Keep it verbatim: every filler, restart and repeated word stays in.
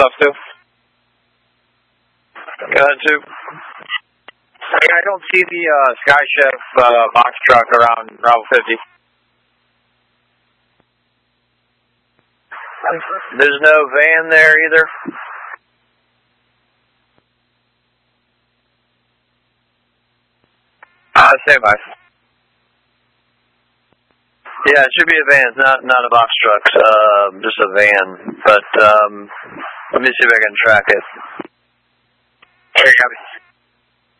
stuff too. Got to. I don't see the uh, Sky Chef uh, box truck around Bravo fifty. There's no van there either? Uh, stand by. Yeah, it should be a van, not not a box truck, uh, just a van. But um, let me see if I can track it. Okay, copy.